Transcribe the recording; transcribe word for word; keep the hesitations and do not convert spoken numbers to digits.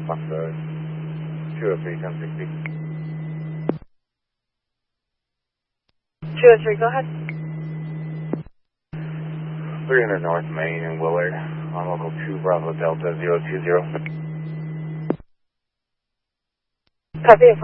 Foxtrot two oh three, ten sixty. two oh three, go ahead. three hundred North Main in Willard, on local two Bravo Delta zero two zero. Copy it.